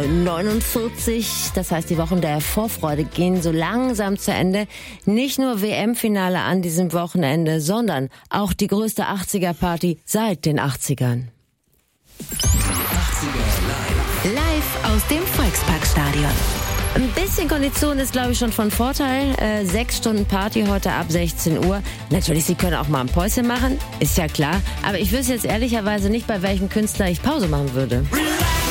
49. Das heißt, die Wochen der Vorfreude gehen so langsam zu Ende. Nicht nur WM-Finale an diesem Wochenende, sondern auch die größte 80er-Party seit den 80ern. Live aus dem Volksparkstadion. Ein bisschen Kondition ist, glaube ich, schon von Vorteil. 6 Stunden Party heute ab 16 Uhr. Natürlich, Sie können auch mal ein Päuschen machen, ist ja klar. Aber ich wüsste jetzt ehrlicherweise nicht, bei welchem Künstler ich Pause machen würde.